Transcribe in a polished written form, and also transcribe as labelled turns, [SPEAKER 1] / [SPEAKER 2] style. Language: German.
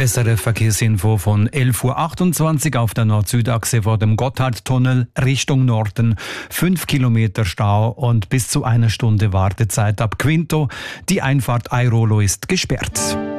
[SPEAKER 1] SRF Verkehrsinfo von 11.28 Uhr auf der Nord-Süd-Achse vor dem Gotthardtunnel Richtung Norden. 5 Kilometer Stau und bis zu einer Stunde Wartezeit ab Quinto. Die Einfahrt Airolo ist gesperrt.